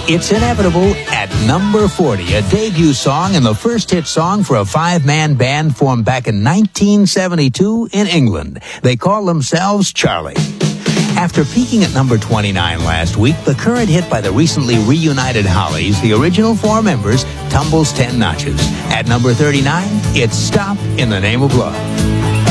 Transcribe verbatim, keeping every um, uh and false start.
It's Inevitable at number forty, a debut song and the first hit song for a five-man band formed back in nineteen seventy-two in England. They call themselves Charlie. After peaking at number twenty-nine last week, the current hit by the recently reunited Hollies, the original four members, tumbles ten notches. At number thirty-nine, it's Stop in the Name of Love.